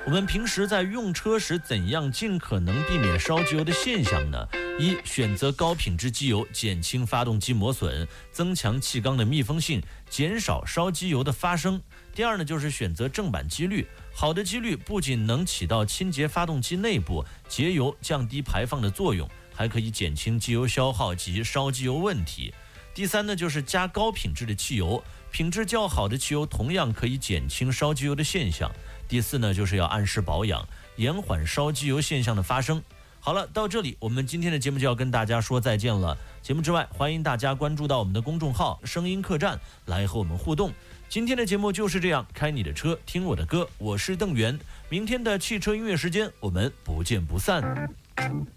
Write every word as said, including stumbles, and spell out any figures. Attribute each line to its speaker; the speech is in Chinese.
Speaker 1: 我们平时在用车时怎样尽可能避免烧机油的现象呢？一、选择高品质机油，减轻发动机磨损，增强气缸的密封性，减少烧机油的发生。第二呢，就是选择正版机滤，好的机滤不仅能起到清洁发动机内部、节油、降低排放的作用，还可以减轻机油消耗及烧机油问题。第三呢，就是加高品质的汽油，品质较好的汽油同样可以减轻烧机油的现象。第四呢，就是要按时保养，延缓烧机油现象的发生。好了，到这里我们今天的节目就要跟大家说再见了。节目之外，欢迎大家关注到我们的公众号声音客栈来和我们互动。今天的节目就是这样，开你的车，听我的歌，我是邓源。明天的汽车音乐时间，我们不见不散。